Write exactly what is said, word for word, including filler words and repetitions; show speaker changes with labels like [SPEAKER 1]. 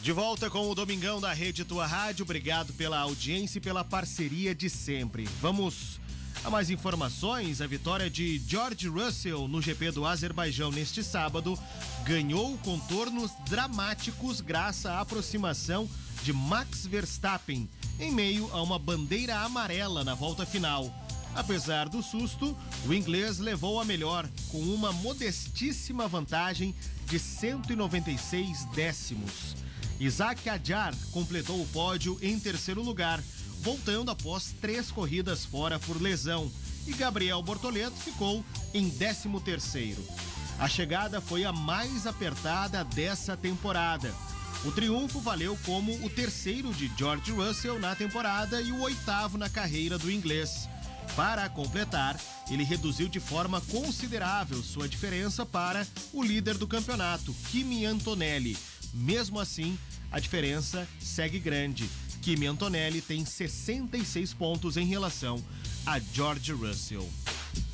[SPEAKER 1] De volta com o Domingão da Rede Tua Rádio. Obrigado pela audiência e pela parceria de sempre. Vamos a mais informações. A vitória de George Russell no G P do Azerbaijão neste sábado ganhou contornos dramáticos graças à aproximação de Max Verstappen em meio a uma bandeira amarela na volta final. Apesar do susto, o inglês levou a melhor com uma modestíssima vantagem de cento e noventa e seis décimos. Isaac Adjar completou o pódio em terceiro lugar, voltando após três corridas fora por lesão, e Gabriel Bortoleto ficou em décimo terceiro. A chegada foi a mais apertada dessa temporada. O triunfo valeu como o terceiro de George Russell na temporada e o oitavo na carreira do inglês. Para completar, ele reduziu de forma considerável sua diferença para o líder do campeonato, Kimi Antonelli. Mesmo assim, a diferença segue grande. Kimi Antonelli tem sessenta e seis pontos em relação a George Russell.